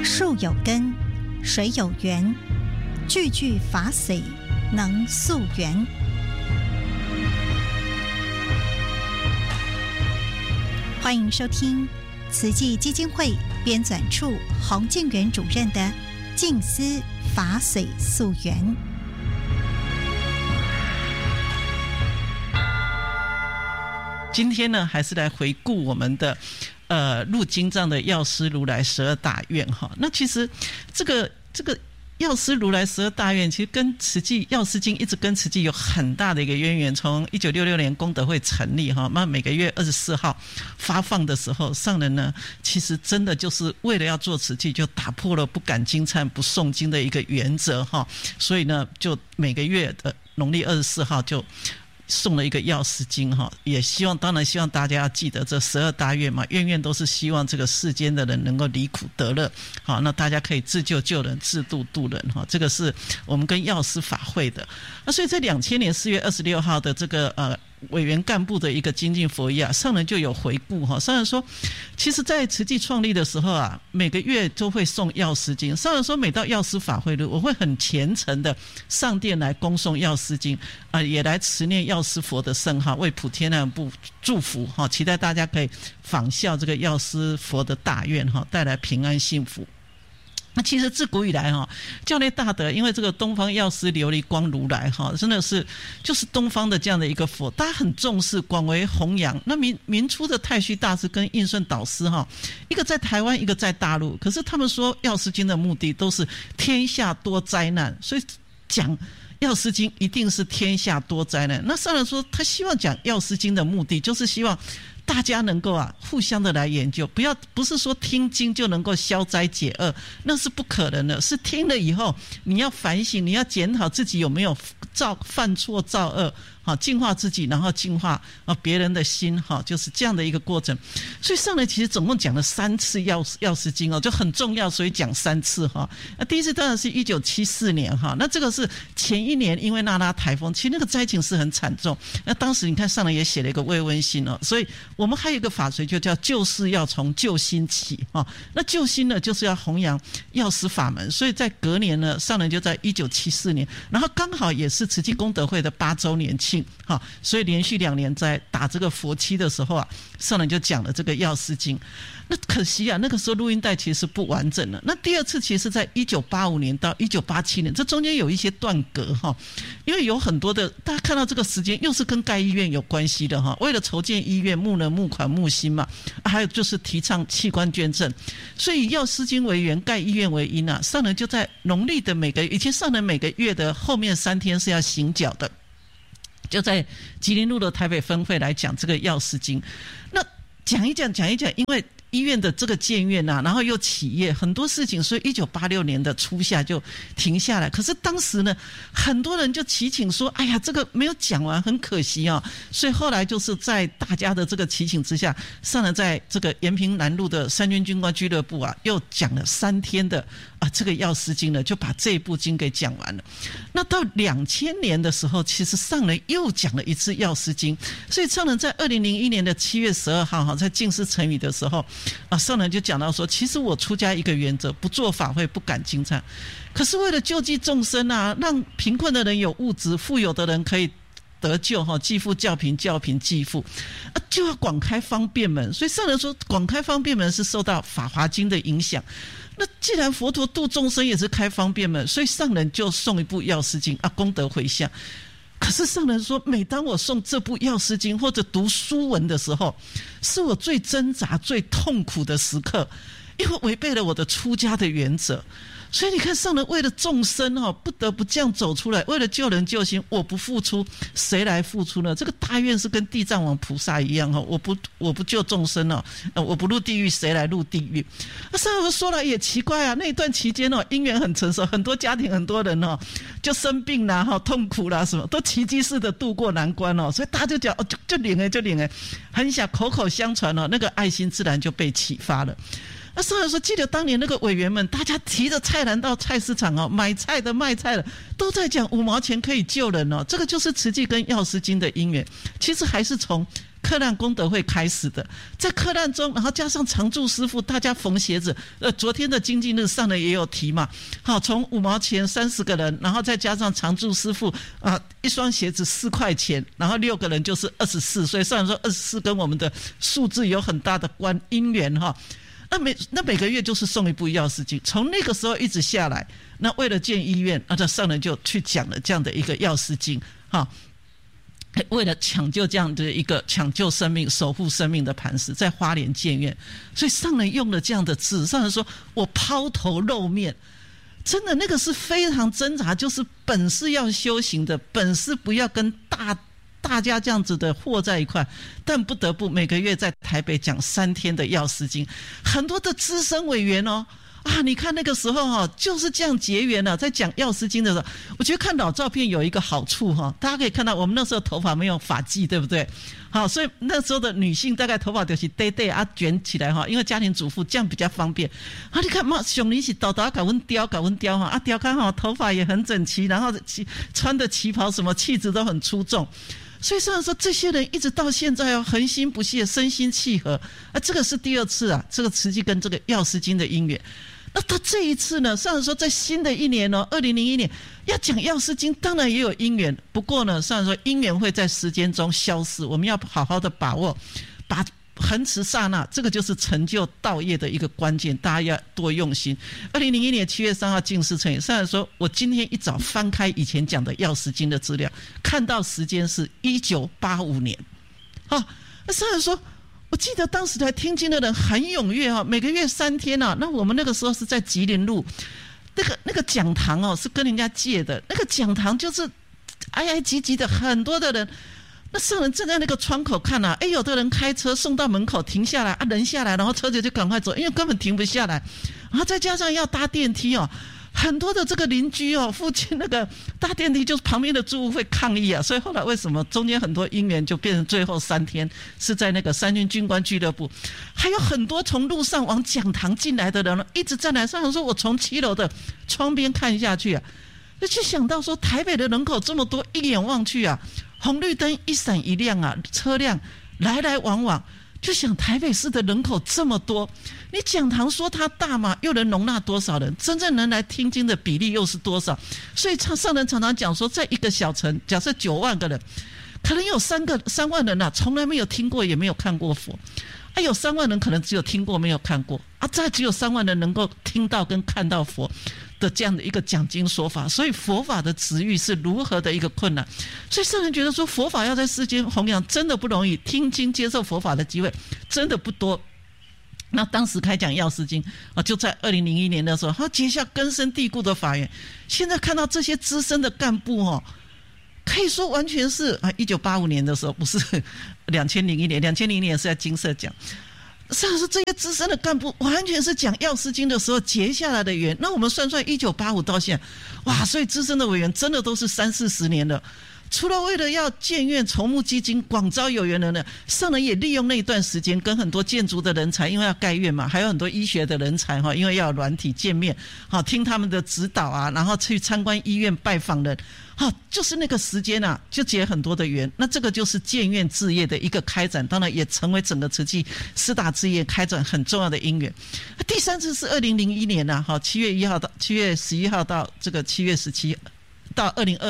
树有根，水有源，句句法髓能溯源。欢迎收听慈济基金会编纂处洪建元主任的静思法髓溯源。 今天呢，还是来回顾我们的入经藏的药师如来12大愿哈。那其实这个药师如来12大愿，其实跟慈济药师经一直跟慈济有很大的一个渊源。从1966年功德会成立哈，那每个月24号发放的时候，上人呢其实真的就是为了要做慈济，就打破了不赶经忏不诵经的一个原则哈。所以呢，就每个月的农历24号就送了一个药师经哈，也当然希望大家要记得这12大愿嘛，愿都是希望这个世间的人能够离苦得乐，好，那大家可以自救救人，自度度人哈，这个是我们跟药师法会的。那所以在2000年4月26号的这个委员干部的一个精进佛业上人就有回顾哈，上人说，其实在慈济创立的时候啊，每个月都会送药师经。上人说，每到药师法会日，我会很虔诚的上殿来恭诵药师经也来持念药师佛的圣号，为普天下部祝福哈，期待大家可以仿效这个药师佛的大愿哈，带来平安幸福。那其实自古以来哈，教内大德因为这个东方药师琉璃光如来哈，真的是就是东方的这样的一个佛，大家很重视，广为弘扬。那明初的太虚大师跟印顺导师哈，一个在台湾，一个在大陆，可是他们说药师经的目的都是天下多灾难，所以讲药师经一定是天下多灾难。那上人说，他希望讲药师经的目的就是希望大家能够互相的来研究，不是说听经就能够消灾解厄，那是不可能的。是听了以后，你要反省，你要检讨自己有没有犯错造恶，好，净化自己，然后净化别人的心，好，就是这样的一个过程。所以上人其实总共讲了3次药师经就很重要，所以讲3次哈。那第一次当然是1974年哈，那这个是前一年因为那拉台风，其实那个灾情是很惨重。那当时你看上人也写了一个慰问信所以我们还有一个法髓就叫救世要从救心起那救心呢，就是要弘扬药师法门。所以在隔年呢，上人就在1974年，然后刚好也是慈济功德会的8周年庆所以连续2年在打这个佛七的时候上人就讲了这个药师经。那可惜那个时候录音带其实是不完整的。那第二次其实在1985年到1987年，这中间有一些断隔因为有很多的大家看到这个时间又是跟盖医院有关系的为了筹建医院，募人募款募心嘛，还有就是提倡器官捐赠，所以以药师经为源，盖医院为因上人就在农历的以前上人每个月的后面3天是要行脚的，就在吉林路的台北分会来讲这个药师经。那讲一讲，因为医院的这个建院然后又企业很多事情，所以1986年的初夏就停下来。可是当时呢，很多人就祈请说，哎呀，这个没有讲完，很可惜所以后来就是在大家的这个祈请之下，上人在这个延平南路的三军军官俱乐部又讲了3天的这个药师经呢，就把这一部经给讲完了。那到2000年的时候，其实上人又讲了一次药师经，所以上人在2001年的7月12号在净思成语的时候上人就讲到说，其实我出家一个原则，不做法会，不赶经忏，可是为了救济众生让贫困的人有物质，富有的人可以得救济富教贫，教贫济富就要广开方便门。所以上人说，广开方便门是受到法华经的影响。那既然佛陀度众生也是开方便门，所以上人就送一部药师经功德回向。可是上人说，每当我诵这部药师经或者读书文的时候，是我最挣扎最痛苦的时刻，因为违背了我的出家的原则。所以你看，上人为了众生不得不这样走出来，为了救人救心，我不付出谁来付出呢？这个大愿是跟地藏王菩萨一样我不救众生我不入地狱，谁来入地狱？上人说了也奇怪那一段期间因缘很成熟，很多家庭很多人就生病啦痛苦啦，什么都奇迹式的度过难关所以大家就讲就灵就灵很想口口相传那个爱心自然就被启发了。那上人说，记得当年那个委员们，大家提着菜篮到菜市场买菜的卖菜的都在讲5毛钱可以救人这个就是慈济跟药师经的因缘。其实还是从克难功德会开始的，在克难中，然后加上常住师傅，大家缝鞋子。昨天的经济日上人也有提嘛，好，从5毛钱30个人，然后再加上常住师傅一双鞋子4块钱，然后6个人就是24，所以上人说24跟我们的数字有很大的因缘哈。那每个月就是送一部药师经，从那个时候一直下来，那为了建医院，那上人就去讲了这样的一个药师经哈。为了抢救这样的一个抢救生命、守护生命的磐石，在花莲建院，所以上人用了这样的字，上人说我抛头露面，真的那个是非常挣扎，就是本是要修行的，本是不要跟大家这样子的和在一块，但不得不每个月在台北讲3天的药师经，很多的资深委员你看那个时候就是这样结缘在讲药师经的时候，我觉得看老照片有一个好处大家可以看到我们那时候头发没有发髻，对不对？好，所以那时候的女性大概头发就是堆卷起来因为家庭主妇这样比较方便你看嘛，熊林是倒搞温雕雕看头发也很整齐，然后穿的旗袍什么气质都很出众。所以上人说这些人一直到现在恒心不懈，身心契合这个是第2次这个慈济跟这个药师经的因缘。那到这一次呢，上人说在新的一年2001年要讲药师经，当然也有因缘，不过呢上人说因缘会在时间中消逝，我们要好好的把握，把恒持刹那，这个就是成就道业的一个关键，大家要多用心。2001年7月3号净师成也，上人说我今天一早翻开以前讲的药师经的资料，看到时间是1985年那上人说我记得当时来听经的人很踊跃每个月3天那我们那个时候是在吉林路那个讲堂是跟人家借的，那个讲堂就是挨挤挤的很多的人，那上人正在那个窗口看有的人开车送到门口停下来人下来，然后车子就赶快走，因为根本停不下来，然后再加上要搭电梯很多的这个邻居附近那个搭电梯就是旁边的住户会抗议所以后来为什么中间很多因缘就变成最后3天是在那个三军军官俱乐部，还有很多从路上往讲堂进来的人一直站来。上人说我从7楼的窗边看下去就想到说台北的人口这么多，一眼望去红绿灯一闪一亮车辆来来往往，就想台北市的人口这么多，你讲堂说它大嘛，又能容纳多少人？真正能来听经的比例又是多少？所以上人常常讲说，在一个小城，假设9万个人，可能有3万人从来没有听过也没有看过佛，有3万人可能只有听过没有看过再只有3万人能够听到跟看到佛的这样的一个讲经说法，所以佛法的植育是如何的一个困难。所以上人觉得说佛法要在世间弘扬真的不容易，听经接受佛法的机会真的不多。那当时开讲药师经就在2001年的时候，他结下根深蒂固的法缘。现在看到这些资深的干部可以说完全是1985年的时候，不是2001年是在金色讲。上人说这些资深的干部完全是讲药师经的时候结下来的缘。那我们算算1985到现在，所以资深的委员真的都是30-40年了。除了为了要建院筹募基金广招有缘人呢，上人也利用那一段时间跟很多建筑的人才，因为要盖院嘛，还有很多医学的人才因为要有软体见面听他们的指导然后去参观医院拜访人就是那个时间就结很多的缘。那这个就是建院志业的一个开展，当然也成为整个慈济师大志业开展很重要的因缘。第3次是2001年7月1号到7月11号到这个7月17到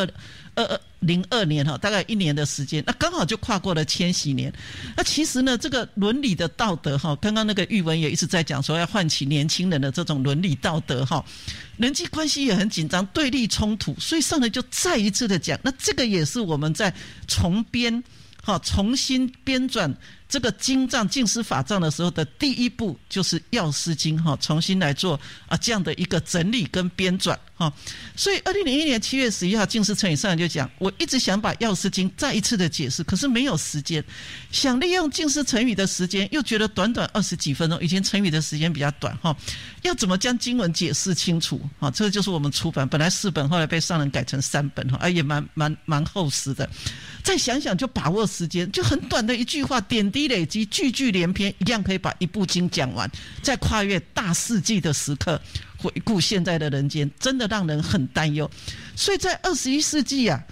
2002年大概1年的时间，那刚好就跨过了千禧年。那其实呢，这个伦理的道德刚刚那个玉文也一直在讲说要唤起年轻人的这种伦理道德人际关系也很紧张，对立冲突，所以上人就再一次的讲，那这个也是我们在重编重新编纂这个经藏净师法藏的时候的第一步，就是药师经重新来做这样的一个整理跟编纂所以2001年7月11号净师成也上人就讲，我一直想把药师经再一次的解释，可是没有时间，想利用净师成语的时间，又觉得短短20几分钟，以前成语的时间比较短要怎么将经文解释清楚这个就是我们出版本来4本，后来被上人改成3本也蛮厚实的。再想想就把握时间，就很短的一句话，点滴累积，句句连篇，一样可以把一部经讲完。在跨越大世纪的时刻，回顾现在的人间，真的让人很担忧。所以在21世纪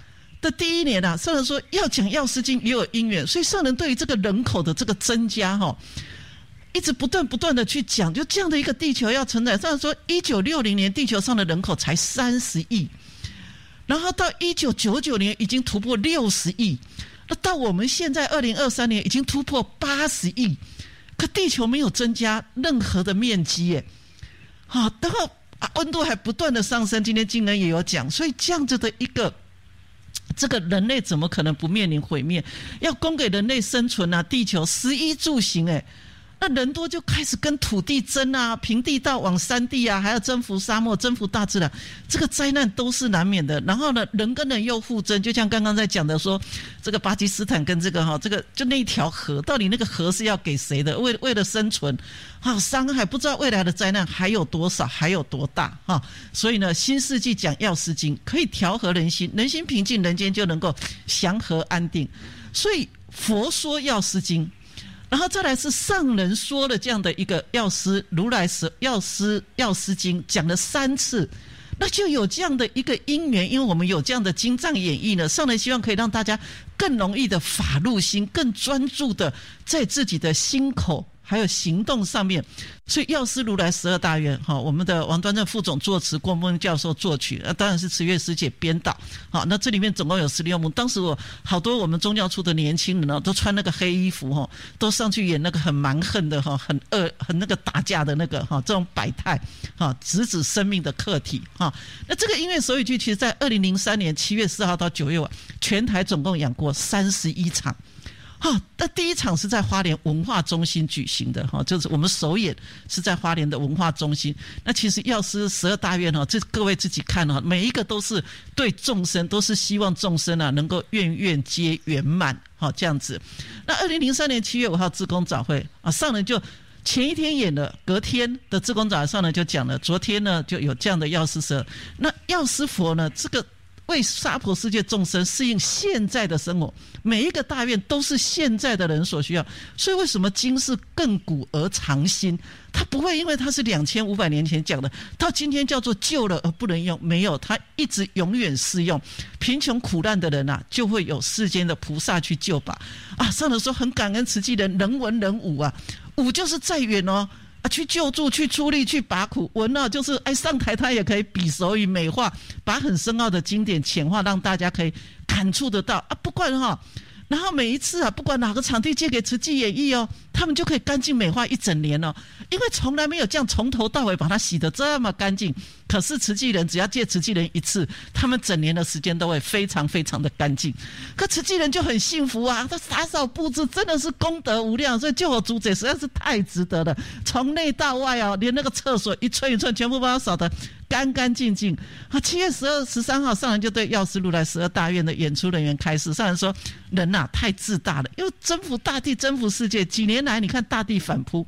的第一年啊，上人说要讲药师经也有因缘，所以上人对于这个人口的这个增加一直不断的去讲，就这样的一个地球要承载。上人说1960年地球上的人口才30亿，然后到1999年已经突破60亿，那到我们现在2023年已经突破80亿，可地球没有增加任何的面积耶。好，然后温度还不断的上升，今天金人也有讲，所以这样子的一个这个人类怎么可能不面临毁灭？要供给人类生存啊，地球食衣住行那人多就开始跟土地争啊，平地到往山地啊，还要征服沙漠，征服大自然，这个灾难都是难免的。然后呢，人跟人又互争，就像刚刚在讲的说，这个巴基斯坦跟这个就那一条河，到底那个河是要给谁的？为了生存，伤害不知道未来的灾难还有多少，还有多大所以呢，新世纪讲药师经可以调和人心，人心平静，人间就能够祥和安定。所以佛说药师经。然后再来是上人说了这样的一个药师如来药师经讲了3次，那就有这样的一个因缘，因为我们有这样的经藏演绎呢，上人希望可以让大家更容易的法入心，更专注的在自己的心口还有行动上面。所以药师如来12大愿我们的王端正副总作词，郭梦教授作曲，当然是慈月师姐编导。那这里面总共有16幕，当时好多我们宗教处的年轻人都穿那个黑衣服都上去演那个很蛮横的很那个打架的那个这种百态直指生命的课题那这个音乐手语剧其实在2003年7月4号到9月全台总共演过31场。那第一场是在花莲文化中心举行的就是我们首演是在花莲的文化中心。那其实药师12大愿这各位自己看每一个都是对众生，都是希望众生能够愿愿皆圆满这样子。那2003年7月5号志工早会上人就前一天演了，隔天的志工早会上人就讲了，昨天呢就有这样的药师12。那药师佛呢，这个为娑婆世界众生适应现在的生活，每一个大愿都是现在的人所需要。所以为什么经是亘古而常新？它不会因为它是2500年前讲的，到今天叫做旧了而不能用，没有，它一直永远适用。贫穷苦难的人就会有世间的菩萨去救拔上人说很感恩慈济人，人文人武武就是在远去救助，去出力，去拔苦。文就是上台他也可以比手语美化，把很深奥的经典浅化，让大家可以感触得到不管然后每一次不管哪个场地借给慈济演绎他们就可以干净美化一整年因为从来没有这样从头到尾把它洗得这么干净。可是慈济人只要借慈济人一次，他们整年的时间都会非常非常的干净。可慈济人就很幸福他打扫布置真的是功德无量，所以救火主者实在是太值得了。从内到外连那个厕所一寸一寸全部把它扫得干干净净7月13号上人就对药师如来12大愿的演出人员开示，上人说人太自大了，又征服大地征服世界，几年来你看大地反扑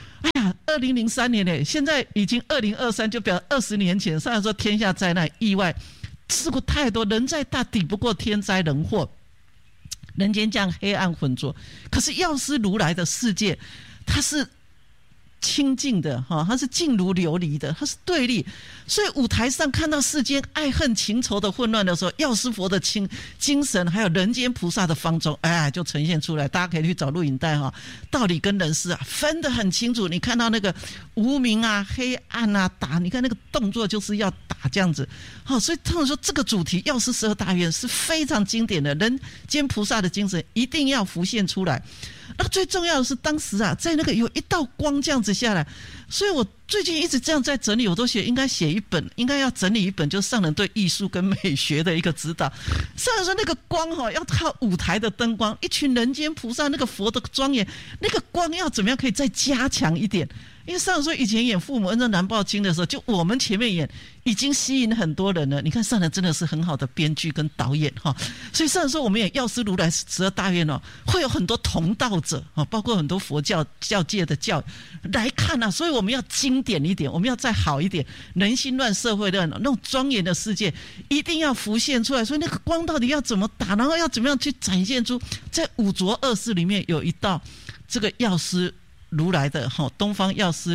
，2003年现在已经2023，就表示20年前上人说天下灾难意外事故太多，人再大抵不过天灾人祸，人间这样黑暗浑浊。可是药师如来的世界它是清净的它是静如琉璃的，它是对立。所以舞台上看到世间爱恨情仇的混乱的时候，药师佛的精神还有人间菩萨的方舟就呈现出来。大家可以去找录影带道理跟人事分得很清楚。你看到那个无明黑暗打，你看那个动作就是要打这样子所以他们说这个主题药师12大愿是非常经典的，人间菩萨的精神一定要浮现出来。那最重要的是当时在那个有一道光这样子下来，所以我最近一直这样在整理，我都应该写一本，应该要整理一本，就是上人对艺术跟美学的一个指导。上人说那个光要靠舞台的灯光，一群人间菩萨那个佛的庄严，那个光要怎么样可以再加强一点。因为上人说以前演父母恩正南报经的时候，就我们前面演已经吸引很多人了。你看上人真的是很好的编剧跟导演所以上人说我们演药师如来12大愿会有很多同道者包括很多佛教界的教来看所以我们要经典一点，我们要再好一点，人心乱社会乱那种庄严的世界一定要浮现出来。所以那个光到底要怎么打，然后要怎么样去展现出在五浊恶世里面有一道这个药师如来的东方药师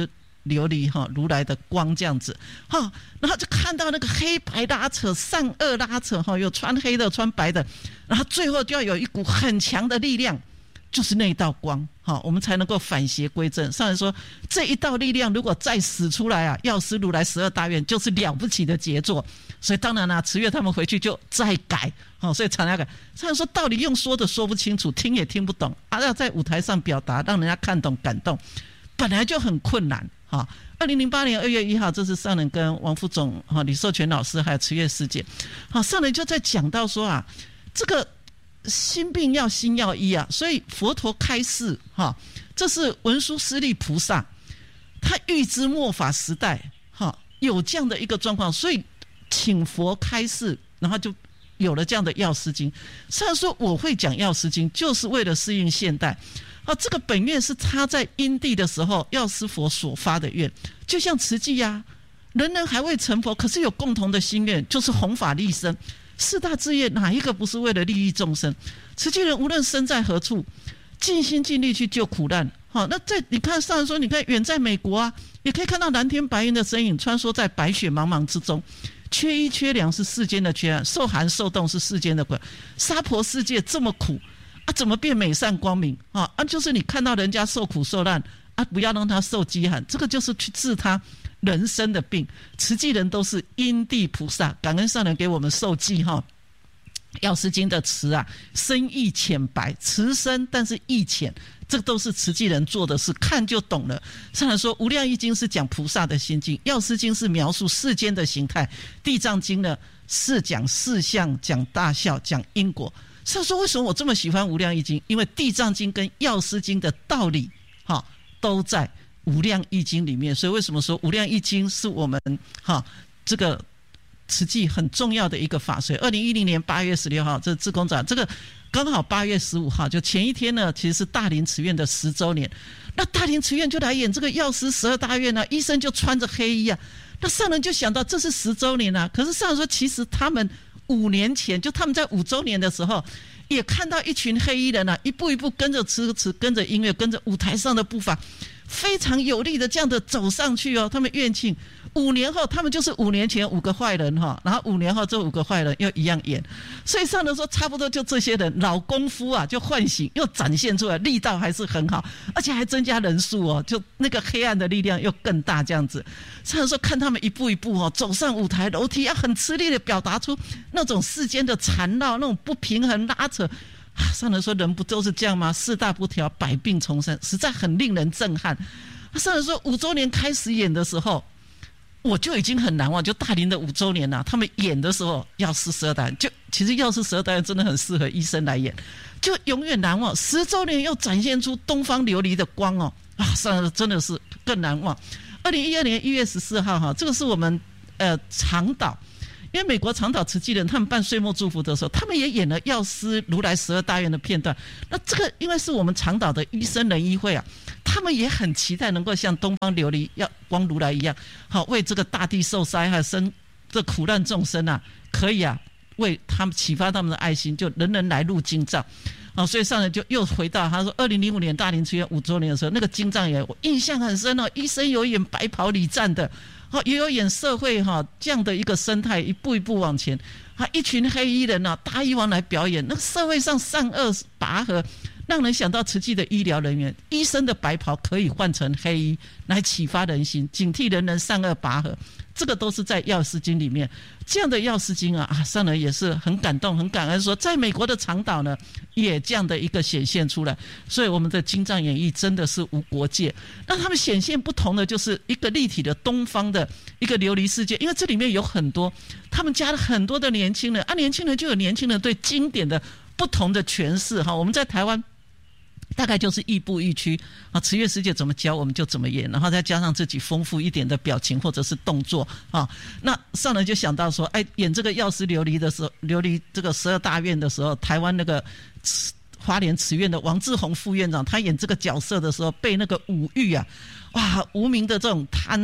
琉璃如来的光这样子然后就看到那个黑白拉扯善恶拉扯有穿黑的穿白的，然后最后就要有一股很强的力量，就是那一道光我们才能够反邪归正。上人说这一道力量如果再使出来啊，药师如来12大愿就是了不起的杰作。所以当然啦，慈月他们回去就再改所以常常改。上人说道理用说的说不清楚，听也听不懂要在舞台上表达让人家看懂感动本来就很困难2008年2月1号，这是上人跟王副总李寿全老师还有慈月师姐上人就在讲到说这个心病要心要医所以佛陀开示这是文殊师利菩萨他预知末法时代有这样的一个状况，所以请佛开示，然后就有了这样的药师经。虽然说我会讲药师经就是为了适应现代这个本愿是他在因地的时候药师佛所发的愿，就像慈济人人还未成佛，可是有共同的心愿，就是弘法利生。四大志业哪一个不是为了利益众生？慈济人无论身在何处，尽心尽力去救苦难那你看上人说，你看远在美国也可以看到蓝天白云的身影穿梭在白雪茫茫之中。缺衣缺粮是世间的缺受寒受冻是世间的苦。娑婆世界这么苦怎么变美善光明就是你看到人家受苦受难不要让他受饥寒，这个就是去治他人生的病。慈济人都是因地菩萨，感恩上人给我们受记药师经的词深意浅白，词深但是意浅，这都是慈济人做的事，看就懂了。上人说无量义经是讲菩萨的心境，药师经是描述世间的形态，地藏经呢是讲事相，讲大孝，讲因果。上人说为什么我这么喜欢无量义经？因为地藏经跟药师经的道理都在无量义经里面。所以为什么说无量义经是我们这个慈济很重要的一个法水。2010年8月16号这是志工展，这个刚好8月15号就前一天呢，其实是大林慈院的10周年。那大林慈院就来演这个药师12大愿医生就穿着黑衣那上人就想到这是10周年可是上人说其实他们5年前就他们在5周年的时候也看到一群黑衣人一步一步跟着词跟着音乐跟着舞台上的步伐非常有力的这样的走上去他们愿庆5年后他们就是5年前5个坏人然后5年后这5个坏人又一样演。所以上人说差不多就这些人老功夫就唤醒又展现出来，力道还是很好，而且还增加人数就那个黑暗的力量又更大这样子。上人说看他们一步一步走上舞台楼梯很吃力的表达出那种世间的缠绕，那种不平衡拉扯上人说人不都是这样吗？四大不调百病丛生，实在很令人震撼。上人说5周年开始演的时候我就已经很难忘，就大林的5周年他们演的时候药师12大愿，就其实药师12大愿真的很适合医生来演，就永远难忘。10周年又展现出东方琉璃的光上人真的是更难忘。2012年1月14号这个是我们长岛，因为美国长岛慈济人他们办岁末祝福的时候，他们也演了药师如来12大愿的片段。那这个因为是我们长岛的医生人医会他们也很期待能够像东方琉璃光如来一样为这个大地受灾还有这苦难众生可以为他们启发他们的爱心，就人人来入经藏所以上人就又回到他说2005年大林慈院5周年的时候，那个经藏也我印象很深医生有演白袍礼赞的也有演社会这样的一个生态一步一步往前一群黑衣人大医王来表演，那个社会上善恶拔河，让人想到慈济的医疗人员，医生的白袍可以换成黑衣来启发人心，警惕人人善恶拔河。这个都是在药师经里面，这样的药师经上人也是很感动很感恩说在美国的长岛呢也这样的一个显现出来。所以我们的经藏演义真的是无国界，那他们显现不同的就是一个立体的东方的一个琉璃世界，因为这里面有很多他们加了很多的年轻人年轻人就有年轻人对经典的不同的诠释我们在台湾大概就是亦步亦趋慈月师姐怎么教我们就怎么演，然后再加上自己丰富一点的表情或者是动作那上人就想到说演这个药师琉璃的时候，琉璃这个12大愿的时候，台湾那个花莲慈院的王志宏副院长他演这个角色的时候被那个五欲无名的这种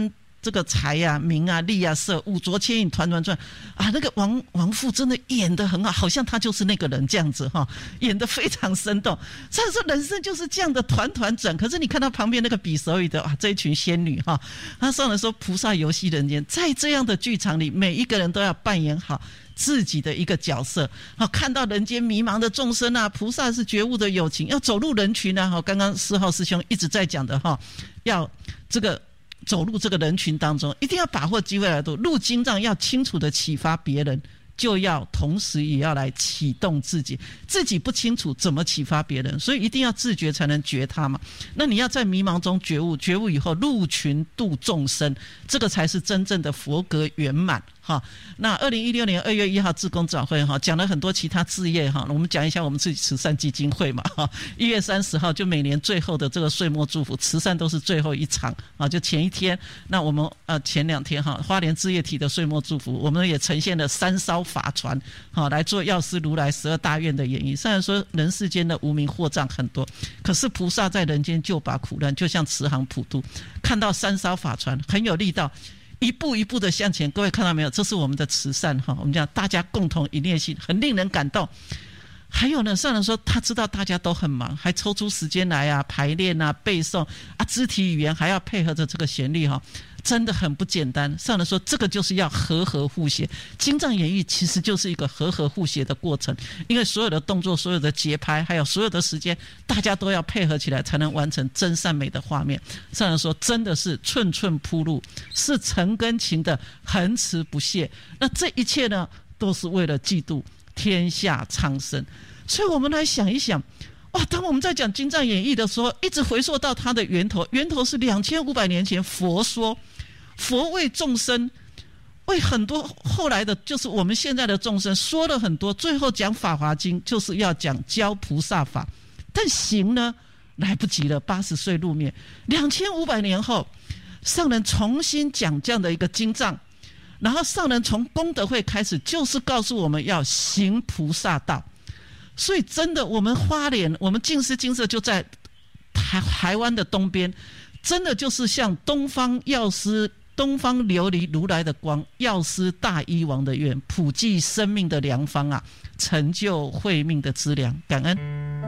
这个财啊、名啊、利啊、色、五浊牵引团团转啊，那个王父真的演得很好，好像他就是那个人这样子哈，演得非常生动。所以说人生就是这样的团团转。可是你看到旁边那个比手语的啊，这一群仙女哈，他上来说菩萨游戏人间，在这样的剧场里，每一个人都要扮演好自己的一个角色。好，看到人间迷茫的众生啊，菩萨是觉悟的友情，要走入人群啊。好，刚刚4号师兄一直在讲的哈，要这个走入这个人群当中，一定要把握机会来读入经藏，要清楚的启发别人，就要同时也要来启动自己，自己不清楚怎么启发别人，所以一定要自觉才能觉他嘛。那你要在迷茫中觉悟，觉悟以后入群度众生，这个才是真正的佛格圆满。好，那2016年2月1号志工早会哈，讲了很多其他志业哈，我们讲一下我们自己慈善基金会嘛哈。1月30号就每年最后的这个岁末祝福，慈善都是最后一场啊，就前一天，那我们前2天哈，花莲志业体的岁末祝福，我们也呈现了3艘法船好来做药师如来12大愿的演绎。虽然说人世间的无明惑障很多，可是菩萨在人间救拔苦难，就像慈航普渡，看到3艘法船很有力道，一步一步的向前。各位看到没有？这是我们的慈善哈，我们讲大家共同一念心，很令人感动。还有呢，上人说他知道大家都很忙，还抽出时间来啊排练啊背诵啊，肢体语言还要配合着这个旋律哈，真的很不简单。上人说这个就是要和合互协，经藏演绎其实就是一个和合互协的过程，因为所有的动作、所有的节拍还有所有的时间，大家都要配合起来才能完成真善美的画面。上人说真的是寸寸铺路，是诚跟情的恒持不懈。那这一切呢都是为了嫉妒天下苍生。所以我们来想一想，哇！当我们在讲经藏演义的时候，一直回溯到它的源头，源头是2500年前佛说，佛为众生，为很多后来的，就是我们现在的众生说了很多，最后讲《法华经》就是要讲教菩萨法，但行呢来不及了，80岁入灭。2500年后，上人重新讲这样的一个经藏。然后上人从功德会开始，就是告诉我们要行菩萨道。所以真的，我们花莲，我们净思精舍就在台湾的东边，真的就是像东方药师、东方琉璃如来的光，药师大医王的愿，普济生命的良方啊，成就慧命的资粮。感恩。